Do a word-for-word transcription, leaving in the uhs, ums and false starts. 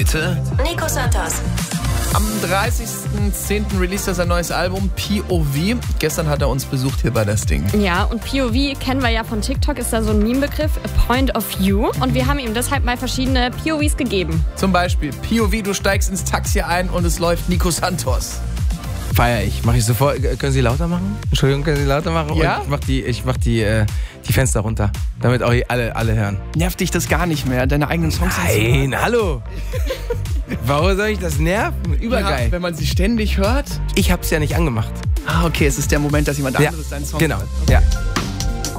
Heute Nico Santos. Am dreißigsten zehnten released er sein neues Album P O V. Gestern hat er uns besucht hier bei das Ding. Ja, und P O V kennen wir ja von TikTok, ist da so ein Meme-Begriff, a point of view. Und wir haben ihm deshalb mal verschiedene P O Vs gegeben. Zum Beispiel P O V, du steigst ins Taxi ein und es läuft Nico Santos. Feier ich. Mach ich sofort. Können Sie lauter machen? Entschuldigung, können Sie lauter machen? Ja? Und ich mach die, ich mach die, äh, die Fenster runter, damit auch alle, alle hören. Nervt dich das gar nicht mehr, deine eigenen Songs Nein, hallo. Warum soll ich das nerven? Übergeil. Ja, wenn man sie ständig hört. Ich hab's ja nicht angemacht. Ah, okay, es ist der Moment, dass jemand Ja, anderes seinen Song genau. hört. Ja.